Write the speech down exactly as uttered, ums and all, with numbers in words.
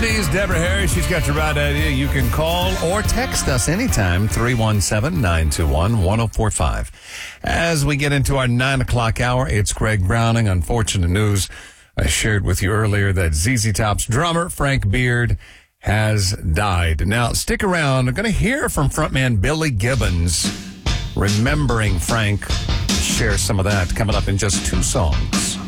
seventies, Deborah Harris. She's got your right idea. You can call or text us anytime, three one seven, nine two one, one oh four five. As we get into our nine o'clock hour, it's Greg Browning. Unfortunate news. I shared with you earlier that Z Z Top's drummer, Frank Beard, has died. Now, stick around. I'm going to hear from frontman Billy Gibbons, remembering Frank. Share some of that coming up in just two songs.